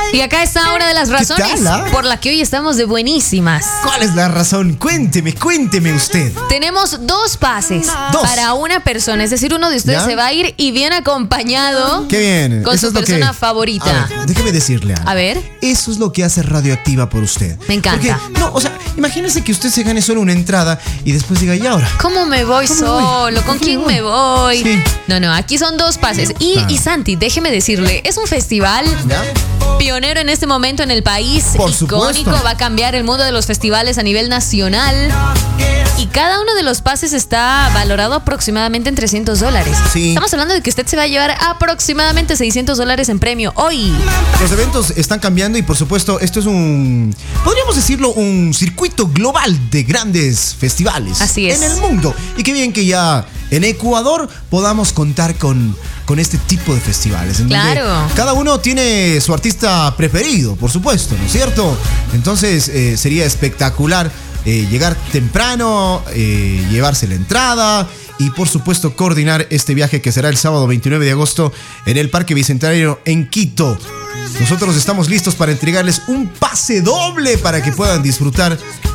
Y acá está una de las razones por la que hoy estamos de buenísimas. ¿Cuál es la razón? Cuénteme usted. Tenemos 2 pases para una persona. Es decir, uno de ustedes se va a ir y viene acompañado. Qué bien. Con su persona favorita. A ver, déjeme decirle algo. A ver. Eso es lo que hace Radioactiva por usted. Me encanta. Porque, imagínese que usted se gane solo una entrada y después diga, ¿y ahora? ¿Cómo me voy solo? ¿Con quién me voy? Sí. No, aquí son 2 pases. Y Santi, déjeme decirle, es un festival pionero en este momento en el país. Por icónico, supuesto. va a cambiar el mundo de los festivales a nivel nacional. Y cada uno de los pases está valorado aproximadamente en $300. Sí. Estamos hablando de que usted se va a llevar aproximadamente $600 en premio hoy. Los eventos están cambiando y por supuesto esto es podríamos decirlo, un circuito global de grandes festivales. Así es. En el mundo. Y qué bien que ya en Ecuador podamos contar con este tipo de festivales. Claro. Cada uno tiene su artista preferido, por supuesto, ¿no es cierto? Entonces sería espectacular llegar temprano, llevarse la entrada y por supuesto coordinar este viaje que será el sábado 29 de agosto en el Parque Bicentenario en Quito. Nosotros estamos listos para entregarles un pase doble para que puedan disfrutar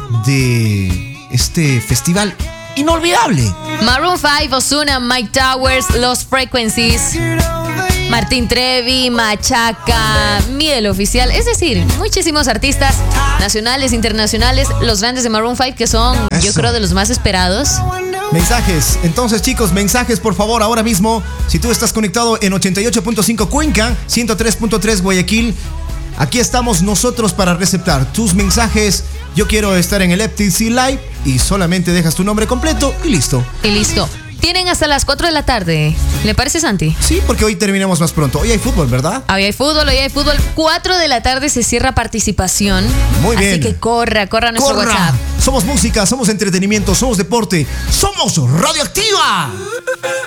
de este festival inolvidable. Maroon 5, Ozuna, Mike Towers, Los Frequencies, Martín Trevi, Machaca, Miel Oficial. Es decir, muchísimos artistas nacionales, internacionales. Los grandes de Maroon 5 que son, yo creo, de los más esperados. Mensajes. Entonces, chicos, mensajes, por favor, ahora mismo. Si tú estás conectado en 88.5 Cuenca, 103.3 Guayaquil, aquí estamos nosotros para receptar tus mensajes. Yo quiero estar en el FTC Live y solamente dejas tu nombre completo y listo. Y listo. Tienen hasta las 4 de la tarde. ¿Le parece, Santi? Sí, porque hoy terminamos más pronto. Hoy hay fútbol, ¿verdad? Hoy hay fútbol. 4 de la tarde se cierra participación. Muy bien. Así que corra nuestro WhatsApp. Somos música, somos entretenimiento, somos deporte, somos Radioactiva.